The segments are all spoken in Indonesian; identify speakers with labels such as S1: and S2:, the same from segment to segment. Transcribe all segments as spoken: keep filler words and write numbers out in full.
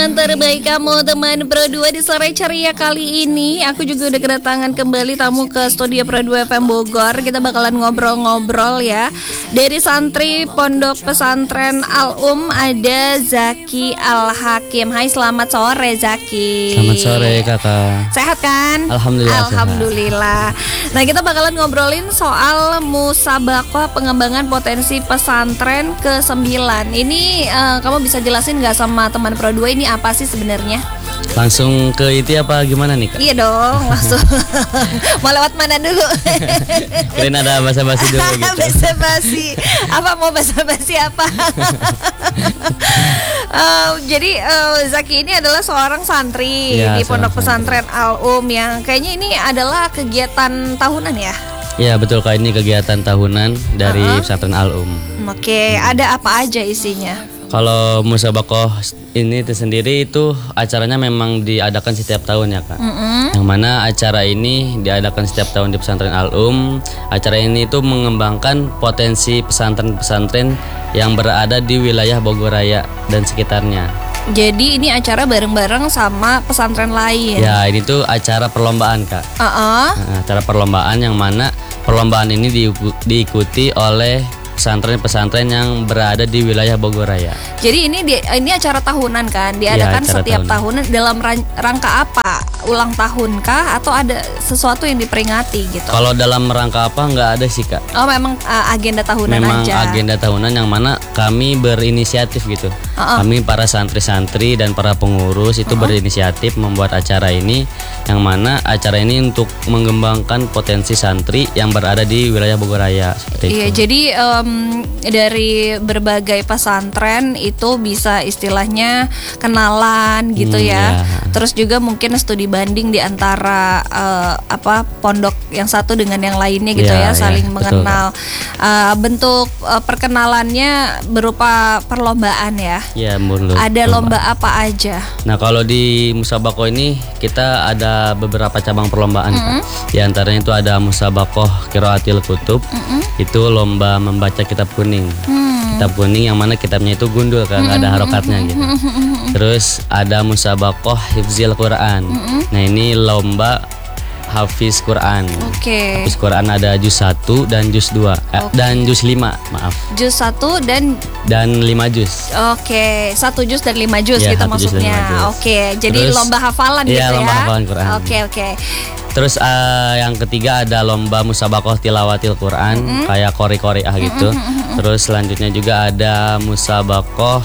S1: Terbaik kamu teman Pro dua di sore ceria kali ini. Aku juga udah kedatangan kembali tamu ke studio Pro dua F M Bogor. Kita bakalan ngobrol-ngobrol ya. Dari santri Pondok Pesantren Al-Um ada Zaki Al-Hakim. Hai, selamat sore Zaki.
S2: Selamat sore kakak.
S1: Sehat kan?
S2: Alhamdulillah.
S1: Alhamdulillah.
S2: Sehat.
S1: Nah, kita bakalan ngobrolin soal musabakoh pengembangan potensi pesantren ke sembilan. Ini uh, kamu bisa jelasin nggak sama teman Pro dua ini apa sih sebenarnya?
S2: Langsung ke itu apa gimana nih kak?
S1: Iya dong, langsung. Mau lewat mana dulu?
S2: Kirain ada basa-basi dulu gitu.
S1: Basa-basi. Apa mau basa-basi apa? uh, jadi uh, Zaki ini adalah seorang santri ya, di Pondok Pesantren Al-Um yang kayaknya ini adalah kegiatan tahunan ya?
S2: Iya betul kak, ini kegiatan tahunan dari uh-huh. Pesantren Al-Um.
S1: Oke, hmm. ada apa aja isinya?
S2: Kalau musabakoh ini itu sendiri itu acaranya memang diadakan setiap tahun ya kak. Mm-hmm. Yang mana acara ini diadakan setiap tahun di Pesantren Al-Um. Acara ini itu mengembangkan potensi pesantren-pesantren yang berada di wilayah Bogor Raya dan sekitarnya.
S1: Jadi ini acara bareng-bareng sama pesantren lain.
S2: Ya, ini tuh acara perlombaan kak. Uh-uh. Nah, acara perlombaan yang mana perlombaan ini diikuti oleh pesantren-pesantren yang berada di wilayah Bogor Raya.
S1: Jadi ini di, ini acara tahunan kan, diadakan ya, setiap tahunan. tahunan dalam rangka apa? Ulang tahunkah atau ada sesuatu yang diperingati gitu?
S2: Kalau dalam rangka apa nggak ada sih kak.
S1: Oh memang uh, agenda tahunan
S2: memang
S1: aja. Memang
S2: agenda tahunan yang mana kami berinisiatif gitu. Uh-uh. Kami para santri-santri dan para pengurus itu uh-uh. berinisiatif membuat acara ini, yang mana acara ini untuk mengembangkan potensi santri yang berada di wilayah Bogor Raya.
S1: Iya, itu. Jadi um, dari berbagai pesantren itu bisa istilahnya kenalan gitu hmm, ya. ya. Terus juga mungkin studi banding di antara uh, apa pondok yang satu dengan yang lainnya gitu ya, ya saling ya, mengenal. Uh, bentuk uh, perkenalannya berupa perlombaan ya.
S2: Ya, menurut
S1: ada lomba apa aja?
S2: Nah, kalau di musabakoh ini kita ada beberapa cabang perlombaan. Mm-hmm. Di antaranya itu ada musabakoh qiraatil kutub. Mm-hmm. Itu lomba membaca kitab kuning. Hmm. Kitab kuning yang mana kitabnya itu gundul kan, nggak ada harokatnya gitu. Terus ada musabakoh hifzil Quran. Hmm. Nah, ini lomba hafiz Quran. Oke. Okay. Hafiz Quran ada juz satu dan juz dua eh, okay. dan juz lima, maaf.
S1: Juz satu dan
S2: dan lima juz.
S1: Oke, okay. satu juz dan lima juz ya, gitu maksudnya. Oke, okay. Jadi terus, lomba hafalan
S2: iya,
S1: gitu ya.
S2: lomba hafalan Quran.
S1: Oke, okay, oke. Okay.
S2: Terus uh, yang ketiga ada lomba musabakoh tilawatil Quran, mm-hmm. kayak kori-kori ah gitu. Mm-hmm. Terus selanjutnya juga ada musabakoh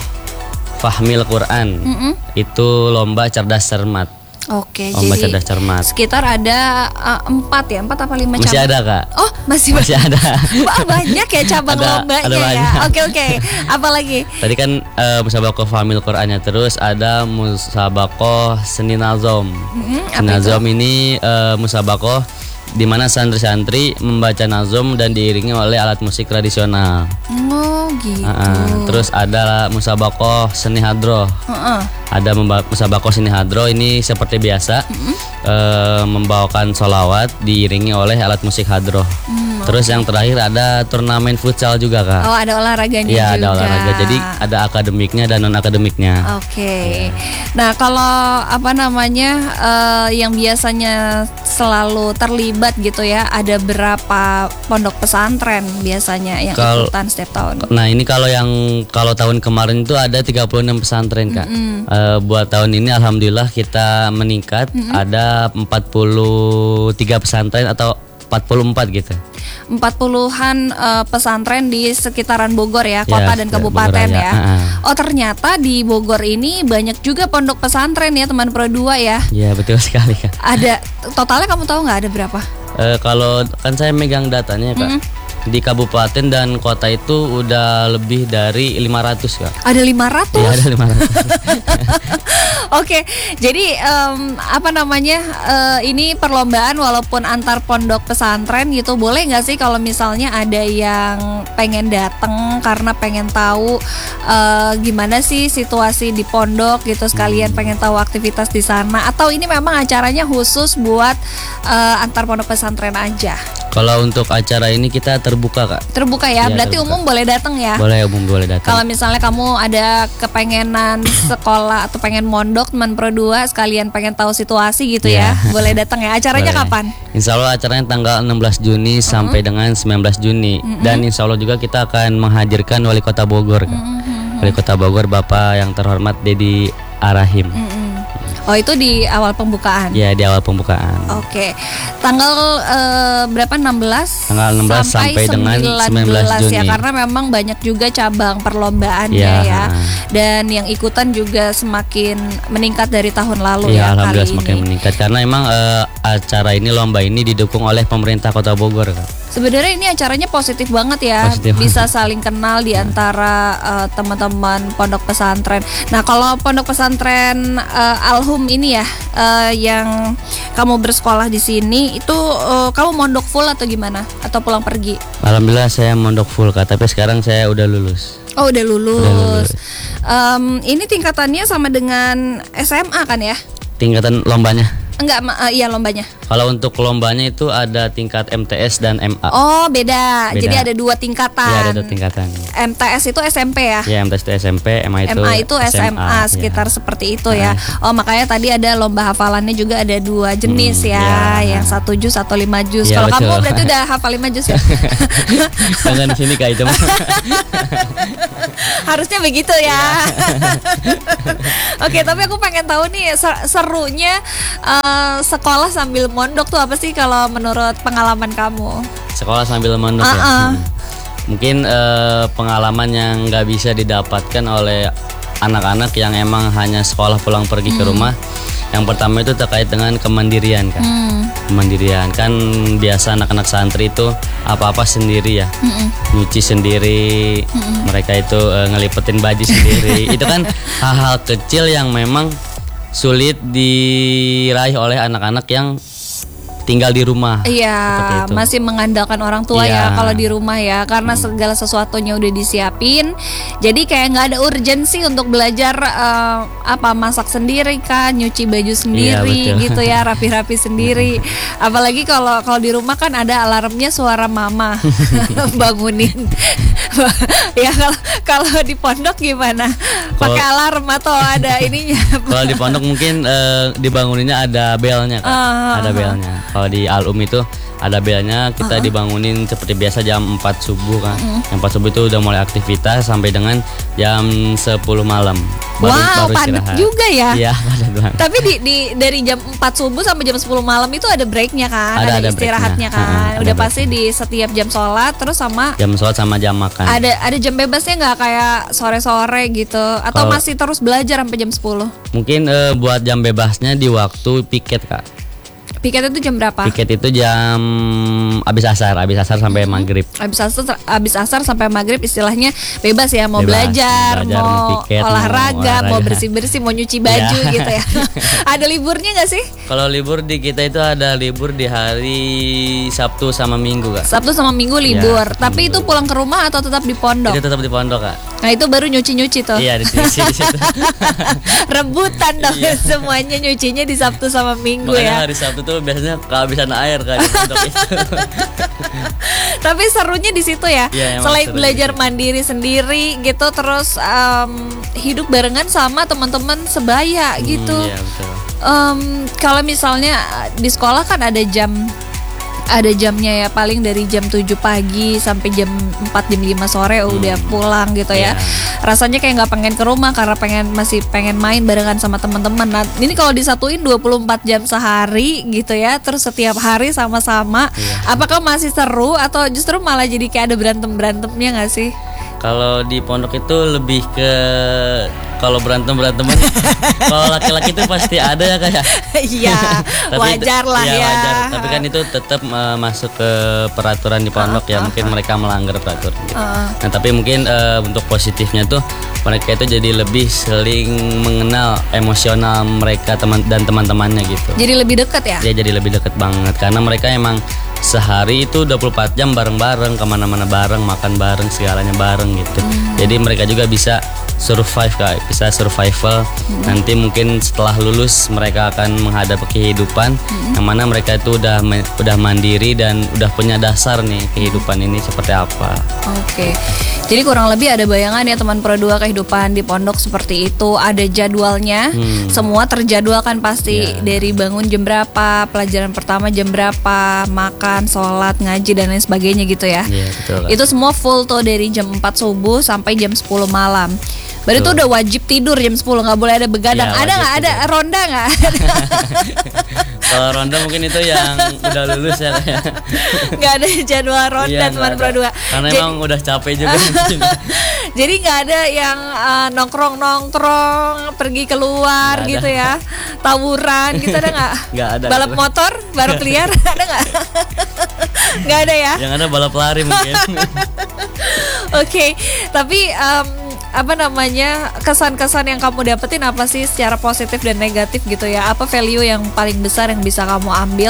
S2: fahmil Quran. Mm-hmm. Itu lomba cerdas cermat.
S1: Oke,
S2: lomba
S1: jadi
S2: cerdas cermat.
S1: Sekitar ada uh, empat ya, empat apa lima cabang?
S2: Masih ada kak.
S1: Oh masih
S2: masih ada.
S1: Wah, banyak ya cabang ada, lombanya ada ya. Oke oke. Apa lagi?
S2: Tadi kan uh, musabakoh fahmil Qurannya, terus ada musabakoh seni nazom. Mm-hmm, seni nazom ini uh, musabakoh di mana santri-santri membaca nazom dan diiringi oleh alat musik tradisional.
S1: Oh gitu.
S2: Uh-uh. Terus ada musabakoh seni hadroh. Uh-uh. Ada musabakoh seni hadroh, ini seperti biasa uh-uh. uh, membawakan sholawat diiringi oleh alat musik hadroh. Hmm, Terus okay. yang terakhir ada turnamen futsal juga kak.
S1: Oh ada olahraganya
S2: ya,
S1: juga.
S2: Ada olahraga. Jadi ada akademiknya dan non akademiknya.
S1: Oke. Okay. Ya. Nah kalau apa namanya uh, yang biasanya selalu terlibat gitu ya, ada berapa pondok pesantren biasanya yang Kal- ikutan setiap tahun?
S2: Nah ini kalau yang kalau tahun kemarin itu ada tiga puluh enam pesantren kak. Mm-hmm. Uh, buat tahun ini alhamdulillah kita meningkat, mm-hmm. ada empat puluh tiga pesantren atau empat puluh empat gitu.
S1: empat puluhan uh, pesantren di sekitaran Bogor ya, kota ya, dan kabupaten ya. Uh-huh. Oh ternyata di Bogor ini banyak juga pondok pesantren ya teman Pro dua ya.
S2: Iya betul sekali kan.
S1: Ada totalnya kamu tahu nggak ada berapa?
S2: Uh, kalau kan saya megang datanya kak. Mm-hmm. Di kabupaten dan kota itu udah lebih dari lima ratus kak.
S1: Ada lima ratus?
S2: Iya ada lima ratus.
S1: Oke, jadi um, apa namanya uh, ini perlombaan walaupun antar pondok pesantren gitu, boleh nggak sih kalau misalnya ada yang pengen datang karena pengen tahu uh, gimana sih situasi di pondok gitu, sekalian pengen tahu aktivitas di sana, atau ini memang acaranya khusus buat uh, antar pondok pesantren aja?
S2: Kalau untuk acara ini kita terbuka Kak.
S1: Terbuka ya, ya berarti terbuka. Umum boleh datang ya?
S2: Boleh, umum boleh datang.
S1: Kalau misalnya kamu ada kepengenan sekolah atau pengen mondok teman Pro dua sekalian pengen tahu situasi gitu ya, ya boleh datang ya. Acaranya boleh. Kapan?
S2: Insya Allah acaranya tanggal enam belas Juni uh-huh. sampai dengan sembilan belas Juni uh-huh. Dan insya Allah juga kita akan menghadirkan Wali Kota Bogor Kak. Uh-huh. Wali Kota Bogor Bapak yang terhormat Dedi Arahim. Uh-huh.
S1: Oh, itu di awal pembukaan?
S2: Ya, di awal pembukaan.
S1: Oke. Tanggal uh, berapa? enam belas?
S2: Tanggal enam belas sampai, sampai dengan sembilan belas Juni
S1: ya, karena memang banyak juga cabang perlombaannya ya, ya. Dan yang ikutan juga semakin meningkat dari tahun lalu ya, ya
S2: alhamdulillah
S1: kali
S2: semakin
S1: ini.
S2: meningkat karena emang uh, acara ini, lomba ini didukung oleh pemerintah Kota Bogor Kak.
S1: Sebenarnya ini acaranya positif banget ya, positif. Bisa saling kenal di antara uh, teman-teman pondok pesantren. Nah, kalau pondok pesantren uh, Al-Hum ini ya, uh, yang kamu bersekolah di sini itu uh, kamu mondok full atau gimana? Atau pulang pergi?
S2: Alhamdulillah saya mondok full Kak, tapi sekarang saya udah lulus.
S1: Oh, udah lulus.
S2: Udah lulus.
S1: Um, ini tingkatannya sama dengan S M A kan ya?
S2: Tingkatan lombanya?
S1: Enggak, uh, iya lombanya.
S2: Kalau untuk lombanya itu ada tingkat M T S dan M A.
S1: Oh, beda. beda. Jadi ada dua tingkatan.
S2: Iya, ada dua tingkatan.
S1: M T S itu S M P ya?
S2: Iya, M T S itu S M P, M A itu
S1: M A itu S M A,
S2: S M A,
S1: sekitar
S2: ya.
S1: Seperti itu ya. Oh, makanya tadi ada lomba hafalannya juga ada dua jenis hmm, ya, ya, yang satu juz atau lima juz. Ya, kalau kamu berarti udah hafal lima juz ya?
S2: Jangan di sini Kak itu.
S1: Harusnya begitu ya. Oke, tapi aku pengen tahu nih serunya uh, sekolah sambil mondok tuh apa sih kalau menurut pengalaman kamu?
S2: Sekolah sambil mondok uh-uh. ya. Hmm. Mungkin uh, pengalaman yang nggak bisa didapatkan oleh anak-anak yang emang hanya sekolah pulang pergi hmm. ke rumah. Yang pertama itu terkait dengan kemandirian kan. Hmm. Kemandirian kan biasa anak-anak santri itu apa-apa sendiri ya. Hmm. Nyuci sendiri, hmm. mereka itu uh, ngelipetin baju sendiri. Itu kan hal-hal kecil yang memang sulit diraih oleh anak-anak yang tinggal di rumah.
S1: Iya, masih mengandalkan orang tua iya. ya kalau di rumah ya, karena hmm. segala sesuatunya udah disiapin. Jadi kayak nggak ada urgensi untuk belajar uh, apa masak sendiri kan, nyuci baju sendiri iya, gitu ya, rapi-rapi sendiri. Apalagi kalau kalau di rumah kan ada alarmnya suara mama bangunin. Ya kalau kalau di pondok gimana? Pakai alarm atau ada ininya?
S2: Kalau di pondok mungkin uh, dibanguninnya ada belnya kan, uh, ada belnya. Kalau di Al-Um itu ada belnya, kita uh-huh. dibangunin seperti biasa jam empat subuh kan. Uh-huh. Jam empat subuh itu udah mulai aktivitas sampai dengan jam sepuluh malam.
S1: Baru, wow, baru padat juga ya.
S2: Iya, padat banget.
S1: Tapi di, di dari jam empat subuh sampai jam sepuluh malam itu ada breaknya kan?
S2: Ada,
S1: ada,
S2: ada
S1: istirahatnya
S2: breaknya.
S1: kan?
S2: Uh-huh,
S1: udah pasti di setiap jam sholat terus sama
S2: jam sholat sama jam makan.
S1: Ada ada jam bebasnya nggak kayak sore-sore gitu? Atau Kalo, masih terus belajar sampai jam sepuluh?
S2: Mungkin uh, buat jam bebasnya di waktu piket Kak.
S1: Piket itu jam berapa?
S2: Piket itu jam abis asar, abis asar sampai hmm. maghrib.
S1: Abis asar, abis asar sampai maghrib istilahnya bebas ya, mau
S2: bebas,
S1: belajar,
S2: belajar, mau,
S1: mau,
S2: piket,
S1: olahraga, mau, mau bersih bersih, mau nyuci baju
S2: yeah.
S1: gitu ya. Ada liburnya nggak sih?
S2: Kalau libur di kita itu ada libur di hari Sabtu sama Minggu Kak.
S1: Sabtu sama Minggu libur, yeah, tapi minggu. Itu pulang ke rumah atau tetap di pondok?
S2: Itu tetap di pondok Kak.
S1: Nah itu baru nyuci-nyuci tuh.
S2: Iya, di situ.
S1: Rebutan dong iya. Semuanya nyucinya di Sabtu sama Minggu. Makanya ya.
S2: Hari Sabtu tuh biasanya kehabisan air kan di pondok itu.
S1: Tapi serunya di situ ya.
S2: Ya
S1: selain belajar mandiri sendiri gitu, terus um, hidup barengan sama teman-teman sebaya hmm, gitu.
S2: Iya, betul.
S1: Um, kalau misalnya di sekolah kan ada jam ada jamnya ya, paling dari jam tujuh pagi sampai jam empat jam lima sore hmm. udah pulang gitu ya. Yeah. Rasanya kayak nggak pengen ke rumah karena pengen masih pengen main barengan sama teman-teman. Nah, ini kalau disatuin dua puluh empat jam sehari gitu ya, terus setiap hari sama-sama. Yeah. Apakah masih seru atau justru malah jadi kayak ada berantem-berantemnya nggak sih?
S2: Kalau di pondok itu lebih ke kalau berantem beranteman kalau laki-laki itu pasti ada ya kayak.
S1: Iya, wajar lah ya.
S2: ya. Wajar. Tapi kan itu tetap uh, masuk ke peraturan di pondok uh, ya. Uh, mungkin uh. mereka melanggar peraturan. Gitu. Uh. Nah tapi mungkin uh, untuk positifnya tuh mereka itu jadi lebih saling mengenal emosional mereka teman dan teman-temannya gitu.
S1: Jadi lebih dekat ya?
S2: Ya jadi lebih dekat banget karena mereka emang sehari itu dua puluh empat jam bareng-bareng, kemana-mana bareng, makan bareng, segalanya bareng gitu. Hmm. Jadi mereka juga bisa survive kak, bisa survival. Hmm. Nanti mungkin setelah lulus mereka akan menghadapi kehidupan hmm. yang mana mereka itu udah udah mandiri dan udah punya dasar nih kehidupan ini seperti apa.
S1: Oke. Okay. Jadi kurang lebih ada bayangan ya teman Pro dua kehidupan di pondok seperti itu, ada jadwalnya. Hmm. Semua terjadwal kan pasti yeah. dari bangun jam berapa, pelajaran pertama jam berapa, makan, sholat, ngaji dan lain sebagainya gitu ya.
S2: Yeah, betul,
S1: itu semua full tuh dari jam empat subuh sampai jam sepuluh malam. Berarti itu udah wajib tidur jam sepuluh, nggak boleh ada begadang. Ya, ada nggak ada ronda nggak?
S2: Kalau ronda mungkin itu yang udah lulus ya kayak.
S1: Nggak ada jadwal ronda ya, teman Pro dua.
S2: Karena jadi, emang udah capek juga.
S1: Jadi nggak ada yang uh, nongkrong-nongkrong pergi keluar gak gitu ada. Ya, tawuran gitu ada nggak?
S2: Nggak ada.
S1: Balap motor, balap liar ada nggak? Nggak ada ya?
S2: Yang ada balap lari mungkin.
S1: Oke, okay, tapi um, apa namanya kesan-kesan yang kamu dapetin apa sih secara positif dan negatif gitu ya? Apa value yang paling besar yang bisa kamu ambil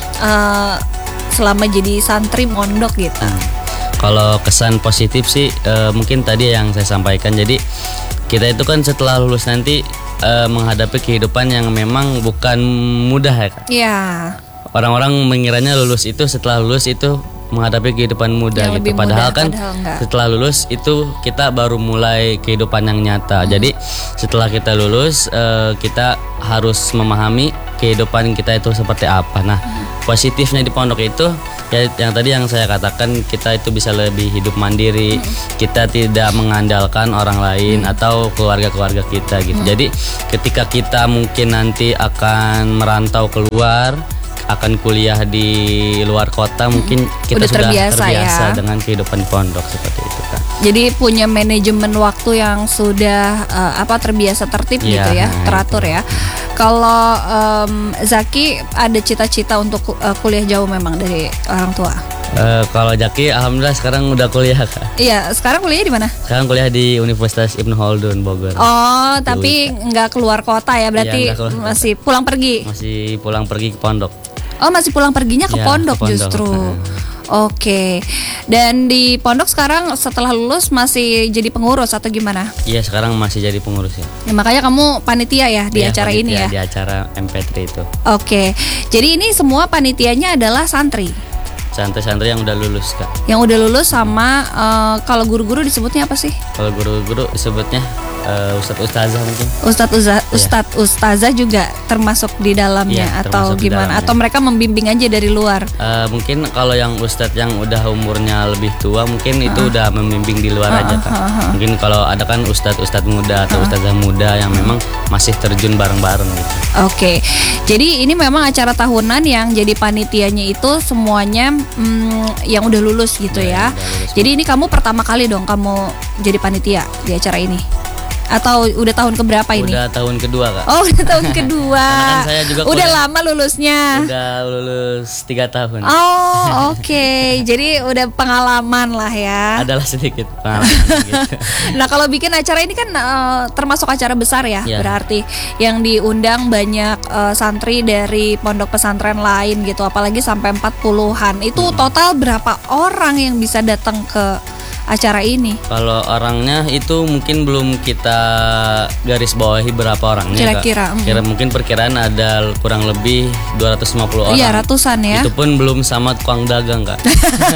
S1: uh, selama jadi santri mondok gitu?
S2: Hmm. Kalau kesan positif sih uh, mungkin tadi yang saya sampaikan. Jadi kita itu kan setelah lulus nanti uh, menghadapi kehidupan yang memang bukan mudah ya Kak.
S1: Iya. Yeah.
S2: Orang-orang mengiranya lulus itu setelah lulus itu menghadapi kehidupan muda
S1: yang
S2: gitu. Padahal
S1: muda,
S2: kan
S1: padahal
S2: setelah lulus itu kita baru mulai kehidupan yang nyata. Hmm. Jadi setelah kita lulus uh, kita harus memahami kehidupan kita itu seperti apa. Nah, hmm. positifnya di pondok itu ya yang tadi yang saya katakan, kita itu bisa lebih hidup mandiri. Hmm. Kita tidak mengandalkan orang lain hmm. atau keluarga-keluarga kita gitu. Hmm. Jadi ketika kita mungkin nanti akan merantau keluar, akan kuliah di luar kota, mungkin kita
S1: udah
S2: sudah
S1: terbiasa,
S2: terbiasa
S1: ya?
S2: dengan kehidupan di pondok seperti itu kan.
S1: Jadi punya manajemen waktu yang sudah uh, apa terbiasa tertib ya, gitu ya, nah, teratur itu. Ya. Kalau um, Zaki ada cita-cita untuk uh, kuliah jauh memang dari orang tua?
S2: Uh, kalau Zaki alhamdulillah sekarang udah kuliah Kak.
S1: Iya, sekarang kuliah di mana?
S2: Sekarang kuliah di Universitas Ibnu Khaldun Bogor.
S1: Oh, tapi nggak keluar kota ya, berarti ya, masih pulang pergi?
S2: Masih pulang pergi ke pondok.
S1: Oh, masih pulang perginya ke, ya, pondok, ke pondok justru. Hmm. Oke. Okay. Dan di pondok sekarang setelah lulus masih jadi pengurus atau gimana?
S2: Iya, sekarang masih jadi pengurus ya.
S1: Ya makanya kamu panitia ya di ya, acara ini ya.
S2: Di acara M P tiga itu.
S1: Oke. Okay. Jadi ini semua panitianya adalah santri.
S2: Santri-santri yang udah lulus Kak.
S1: Yang udah lulus sama uh, kalau guru-guru disebutnya apa sih?
S2: Kalau guru-guru disebutnya uh, Ustadz Ustazah mungkin.
S1: Ustadz Uza, Ustadz yeah. Ustazah juga termasuk di dalamnya yeah, atau gimana? Dalamnya. Atau mereka membimbing aja dari luar? Uh,
S2: mungkin kalau yang Ustadz yang udah umurnya lebih tua mungkin uh. itu udah membimbing di luar uh, aja Kak. Uh, uh, uh. Mungkin kalau ada kan Ustadz Ustadz muda atau uh. Ustazah muda yang memang masih terjun bareng-bareng gitu.
S1: Oke. Okay. Jadi ini memang acara tahunan yang jadi panitianya itu semuanya hmm, yang udah lulus gitu ya. ya. Lulus. Jadi ini kamu pertama kali dong kamu jadi panitia di acara ini? Atau udah tahun keberapa ini?
S2: Udah tahun kedua Kak.
S1: Oh udah tahun kedua.
S2: Kan saya juga
S1: udah kuliah, lama lulusnya?
S2: Udah lulus tiga tahun.
S1: Oh oke, okay. Jadi udah pengalaman lah ya.
S2: Adalah sedikit pengalaman gitu.
S1: Nah kalau bikin acara ini kan uh, termasuk acara besar ya, ya. Berarti yang diundang banyak uh, santri dari pondok pesantren lain gitu. Apalagi sampai empat puluhan. Itu hmm. total berapa orang yang bisa datang ke acara ini?
S2: Kalau orangnya itu mungkin belum kita garis bawahi berapa orangnya
S1: kira-kira.
S2: Kak. Kira mungkin perkiraan ada kurang lebih dua ratus lima puluh orang.
S1: Iya, ratusan ya.
S2: Itu pun belum sama tukang dagang Kak.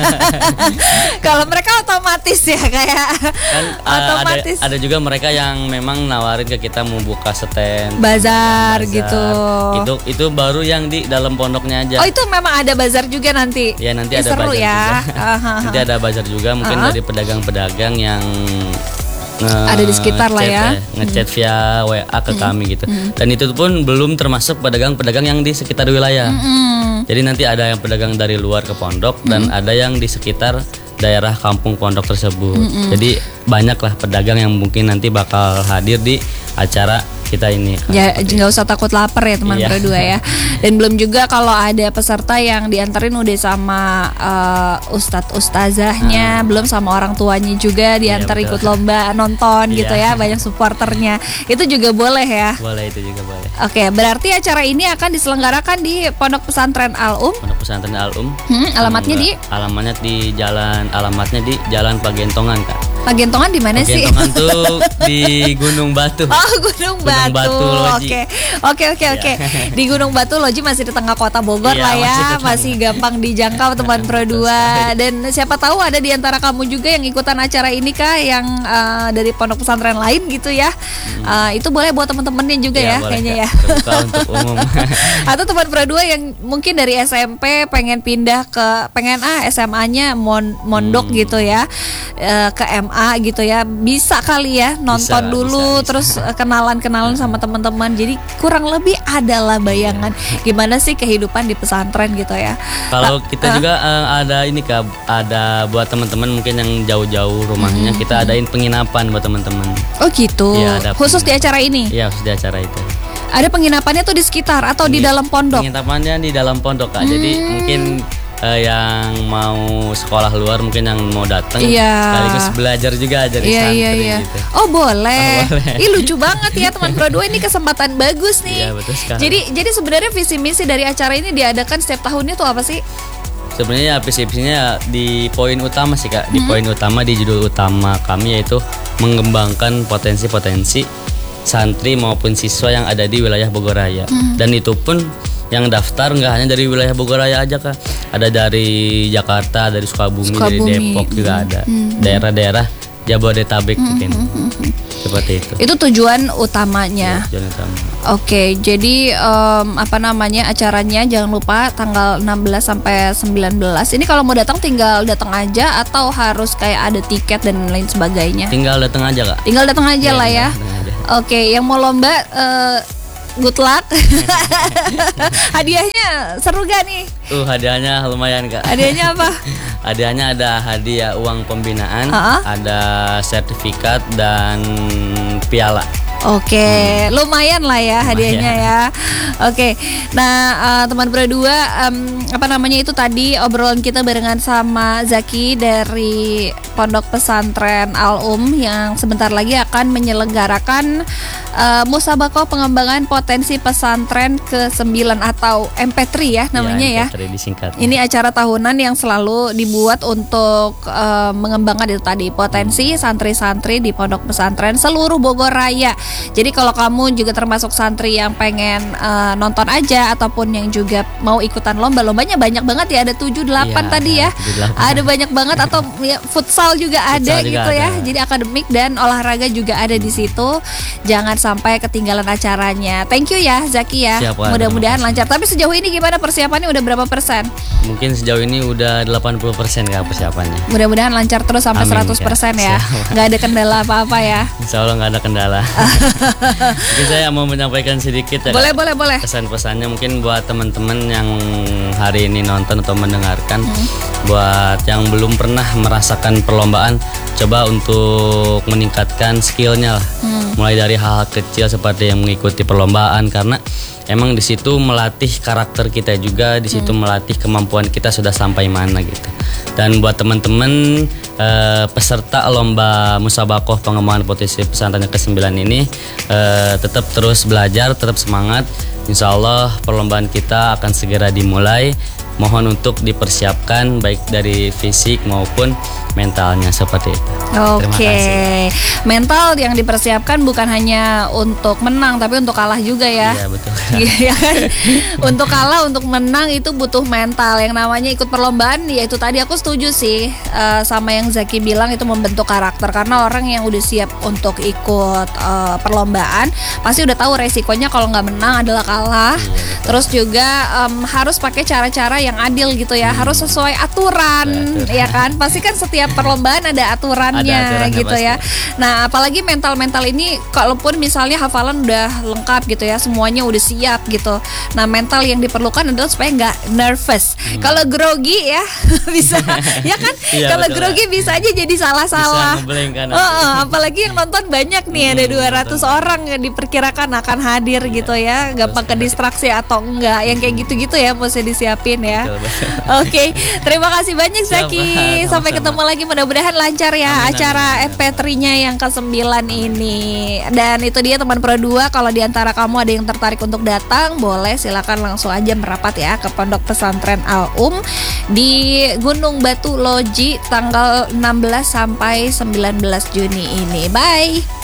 S1: Kalau mereka otomatis ya kayak
S2: kan, otomatis. Ada, ada juga mereka yang memang nawarin ke kita mau buka stand
S1: bazar, bazar gitu.
S2: Itu itu baru yang di dalam pondoknya aja.
S1: Oh, itu memang ada bazar juga nanti.
S2: Ya, nanti
S1: ya,
S2: ada
S1: seru
S2: bazar
S1: ya.
S2: juga. Nanti ada bazar juga mungkin uh-huh. dari pedagang-pedagang yang nge-
S1: ada di sekitar lah ya,
S2: ya ngechat hmm. via W A ke hmm. kami gitu. Hmm. Dan itu pun belum termasuk pedagang-pedagang yang di sekitar wilayah. Hmm. Jadi nanti ada yang pedagang dari luar ke pondok hmm. dan ada yang di sekitar daerah kampung pondok tersebut.
S1: Mm-mm.
S2: Jadi banyaklah pedagang yang mungkin nanti bakal hadir di acara kita ini.
S1: Ya nggak usah takut lapar ya teman
S2: iya.
S1: Pro dua ya. Dan belum juga kalau ada peserta yang dianterin udah sama uh, ustadz ustazahnya, ah. belum sama orang tuanya juga diantar iya, ikut lomba nonton iya. gitu ya, banyak supporternya. Itu juga boleh ya.
S2: Boleh, itu juga boleh.
S1: Oke, berarti acara ini akan diselenggarakan di Pondok Pesantren Al-Um.
S2: Pondok Pesantren Al-Um.
S1: Hmm, alamatnya di?
S2: Alamatnya di jalan, alamatnya di Jalan Pagentongan, Kak.
S1: Pagentongan di mana sih?
S2: Pagentongan tuh di Gunung Batu.
S1: Oh, Gunung Batu.
S2: Gunung Batu
S1: Oke, oke, oke, oke. Di Gunung Batu Loji masih di tengah kota Bogor
S2: iya,
S1: lah ya,
S2: masih,
S1: masih gampang dijangkau teman Pro dua. Dan siapa tahu ada di antara kamu juga yang ikutan acara ini kah, yang uh, dari pondok pesantren lain gitu ya. Hmm. Uh, itu boleh buat teman-temannya juga ya, ya
S2: boleh,
S1: kayaknya
S2: Kak.
S1: Ya.
S2: Terbuka untuk umum.
S1: Atau teman Pro dua yang mungkin dari S M P pengen pindah ke pengen ah S M A-nya mon, mondok hmm. gitu ya, uh, ke M A gitu ya. Bisa kali ya nonton bisa, dulu bisa, terus bisa. kenalan-kenalan sama teman-teman. Jadi kurang lebih adalah bayangan gimana sih kehidupan di pesantren gitu ya.
S2: Kalau kita uh, juga uh, ada ini Kak, ada buat teman-teman mungkin yang jauh-jauh rumahnya, hmm. kita adain penginapan buat teman-teman.
S1: Oh gitu.
S2: Ya,
S1: khusus di acara ini?
S2: Iya, khusus di acara itu.
S1: Ada penginapannya tuh di sekitar atau Pengin- di dalam pondok?
S2: Penginapannya di dalam pondok Kak. Hmm. Jadi mungkin Uh, yang mau sekolah luar mungkin yang mau datang
S1: iya.
S2: sekaligus belajar juga jadi
S1: iya,
S2: santri
S1: iya, iya.
S2: gitu.
S1: Oh boleh. Oh, boleh. Ih lucu banget ya teman Pro dua, ini kesempatan bagus nih.
S2: Iya, betul sekali.
S1: Jadi jadi sebenarnya visi misi dari acara ini diadakan setiap tahunnya tuh apa sih?
S2: Sebenarnya visi misinya di poin utama sih Kak. Di
S1: hmm.
S2: poin utama di judul utama kami yaitu mengembangkan potensi-potensi santri maupun siswa yang ada di wilayah Bogor Raya. Hmm. Dan itu pun yang daftar nggak hanya dari wilayah Bogor Raya aja Kak, ada dari Jakarta, dari Sukabumi,
S1: Sukabumi.
S2: dari Depok juga hmm. ada, hmm. daerah-daerah Jabodetabek hmm. mungkin hmm. seperti itu.
S1: Itu tujuan utamanya.
S2: Ya, tujuan utama.
S1: Oke, jadi um, apa namanya acaranya jangan lupa tanggal enam belas sampai sembilan belas. Ini kalau mau datang tinggal datang aja atau harus kayak ada tiket dan lain sebagainya?
S2: Tinggal datang aja Kak.
S1: Tinggal datang aja ya, lah ya.
S2: Aja.
S1: Oke, yang mau lomba. Uh, Good luck. Hadiahnya seru gak nih?
S2: Uh, hadiahnya lumayan Kak.
S1: Hadiahnya apa?
S2: Hadiahnya ada hadiah uang pembinaan,
S1: uh-huh.
S2: ada sertifikat dan piala.
S1: Oke, hmm. lumayan lah ya hadiahnya ya. Oke, nah uh, teman Pro dua, um, apa namanya itu tadi obrolan kita barengan sama Zaki dari Pondok Pesantren Al-Um yang sebentar lagi akan menyelenggarakan uh, musabakoh pengembangan potensi pesantren ke sembilan atau M P tiga ya namanya ya.
S2: M P tiga disingkat.
S1: Ini acara tahunan yang selalu dibuat untuk uh, mengembangkan itu tadi potensi santri-santri di Pondok Pesantren seluruh Bogor Raya. Jadi kalau kamu juga termasuk santri yang pengen uh, nonton aja ataupun yang juga mau ikutan lomba, lombanya banyak banget ya, ada tujuh delapan ya, tadi ya. tujuh delapan Ada banyak banget atau ya, futsal juga futsal ada juga gitu ada. Ya. Jadi akademik dan olahraga juga ada di situ. Jangan sampai ketinggalan acaranya. Thank you ya Zaki ya. Siap, mudah-mudahan lancar. Tapi sejauh ini gimana persiapannya, udah berapa persen?
S2: Mungkin sejauh ini udah delapan puluh persen ya persiapannya.
S1: Mudah-mudahan lancar terus sampai Amin, seratus persen ya. Nggak ada kendala apa-apa ya.
S2: Insya Allah nggak ada kendala. Mungkin saya mau menyampaikan sedikit ya.
S1: Boleh, boleh, boleh.
S2: Pesan-pesannya mungkin buat teman-teman yang hari ini nonton atau mendengarkan, hmm. buat yang belum pernah merasakan perlombaan, coba untuk meningkatkan skillnya lah. Hmm. Mulai dari hal-hal kecil seperti yang mengikuti perlombaan, karena emang di situ melatih karakter kita juga, di situ hmm. melatih kemampuan kita sudah sampai mana gitu. Dan buat teman-teman eh, peserta lomba musabakoh pengembangan potensi pesantren ke sembilan ini, eh, tetap terus belajar, tetap semangat. Insya Allah perlombaan kita akan segera dimulai. Mohon untuk dipersiapkan baik dari fisik maupun mentalnya seperti itu.
S1: Oke, mental yang dipersiapkan bukan hanya untuk menang tapi untuk kalah juga ya.
S2: Iya betul.
S1: Iya kan? Untuk kalah, untuk menang itu butuh mental. Yang namanya ikut perlombaan, ya itu tadi aku setuju sih uh, sama yang Zaki bilang, itu membentuk karakter. Karena orang yang udah siap untuk ikut uh, perlombaan pasti udah tahu resikonya kalau nggak menang adalah kalah. Iya, terus juga um, harus pakai cara-cara yang yang adil gitu ya. Hmm. Harus sesuai aturan, aturan, ya kan? Pasti kan setiap perlombaan ada aturannya, ada aturannya gitu pasti. Ya. Nah, apalagi mental-mental ini, kalaupun misalnya hafalan udah lengkap gitu ya, semuanya udah siap gitu. Nah, mental yang diperlukan adalah supaya nggak nervous. Hmm. Kalau grogi ya bisa, ya kan? Iya, kalau grogi bisa aja jadi salah-salah. Kan, oh, apalagi yang nonton banyak nih, hmm, ada dua ratus betul. Orang yang diperkirakan akan hadir iya, gitu ya, gampang ke distraksi atau enggak, yang kayak gitu-gitu ya mesti disiapin ya. Oke, okay. Terima kasih banyak Zaki. Sampai ketemu lagi, mudah-mudahan lancar ya amin, acara M P tiga-nya yang kesembilan ini. Dan itu dia teman Pro dua, kalau diantara kamu ada yang tertarik untuk datang, boleh silakan langsung aja merapat ya ke Pondok Pesantren Al-Um di Gunung Batu Loji tanggal enam belas sampai sembilan belas Juni ini. Bye.